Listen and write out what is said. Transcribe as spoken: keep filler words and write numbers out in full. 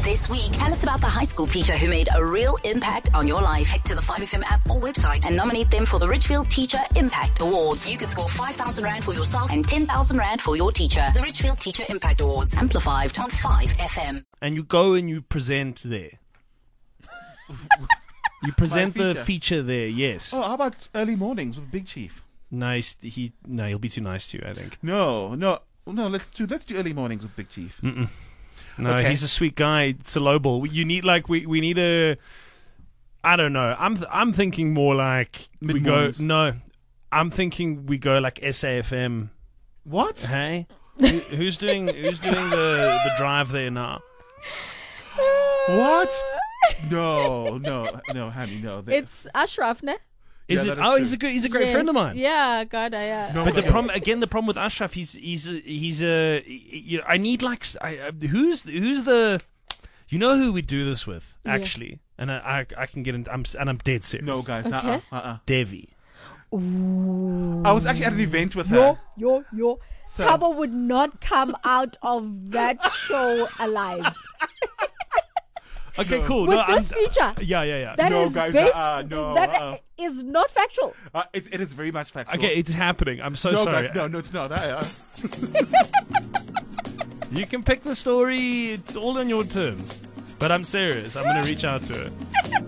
This week, tell us about the high school teacher who made a real impact on your life. Head to the five F M app or website and nominate them for the Richfield Teacher Impact Awards. You could score five thousand rand for yourself and ten thousand rand for your teacher. The Richfield Teacher Impact Awards, amplified on five F M. And you go and you present there. You present My the feature. feature there, yes. Oh, how about early mornings with Big Chief? Nice. He no, he'll be too nice to you, I think. No, no, no. Let's do let's do early mornings with Big Chief. Mm-mm. No, Okay. he's a sweet guy. It's a low ball. You need like we we need a. I don't know. I'm th- I'm thinking more like we go. Mid-mornings. No, I'm thinking we go like S A F M. What? Hey, Who, who's doing who's doing the the drive there now? What? No, no, no, honey, no. They- It's Ashraf, ne? Is Yeah, it? that is Oh, true. he's a good. He's a great Yes. friend of mine. Yeah, God, I, yeah. No, But the yeah. problem again, the problem with Ashraf, he's he's a, he's a. You know, I need like s- I, uh, who's who's the, you know who we do this with Yeah. actually, and I I, I can get into I'm s- and I'm dead serious. No, guys. Okay. Uh-uh, uh-uh. Devi. I was actually at an event with Yo, her. yo, yo. So- Thabo would not come out of that show alive. Okay, No. cool. With no, this I'm, feature. Yeah, yeah, yeah. That No, is guys, bas- uh-uh, no, that uh-uh. is not factual. Uh, it's it is very much factual. Okay, it's happening. I'm so no, sorry. guys, no, no, it's not. Uh, uh. You can pick the story. It's all on your terms. But I'm serious. I'm going to reach out to her.